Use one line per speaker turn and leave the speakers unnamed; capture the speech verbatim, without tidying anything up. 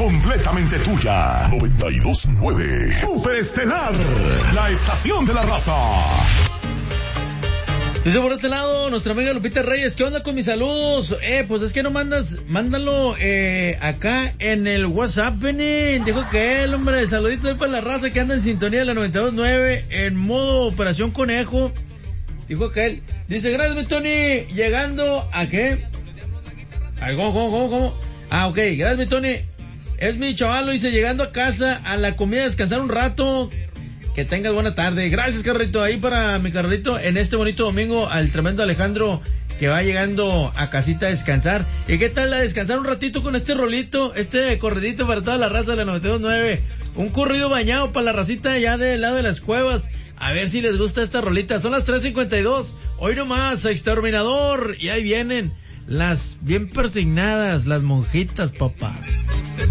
completamente tuya. noventa y dos punto nueve Super Estelar, la estación de la raza.
Dice por este lado, nuestra amiga Lupita Reyes, ¿qué onda con mis saludos? Eh, pues es que no mandas, mándalo, eh, acá en el WhatsApp, Benin. Dijo que él, hombre, saluditos ahí para la raza que anda en sintonía de la noventa y dos punto nueve, en modo Operación Conejo. Dijo que él, dice, gracias, mi Tony, llegando a qué? A ver, ¿cómo, cómo, cómo, cómo? Ah, ok, gracias, mi Tony. Es mi chavalo, dice, llegando a casa, a la comida, a descansar un rato. Que tengas buena tarde. Gracias, carrito. Ahí para mi carrito en este bonito domingo al tremendo Alejandro que va llegando a casita a descansar. ¿Y qué tal a descansar un ratito con este rolito, este corridito para toda la raza de la noventa y dos punto nueve? Un corrido bañado para la racita allá del lado de las cuevas. A ver si les gusta esta rolita. Son las tres cincuenta y dos. Hoy nomás, Exterminador. Y ahí vienen las bien persignadas, las monjitas, papá.